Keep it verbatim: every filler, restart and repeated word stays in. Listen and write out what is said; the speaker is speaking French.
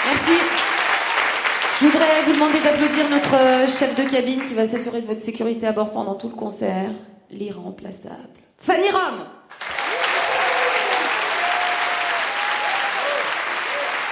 Merci. Je voudrais vous demander d'applaudir notre chef de cabine qui va s'assurer de votre sécurité à bord pendant tout le concert, l'irremplaçable Fanny Rome.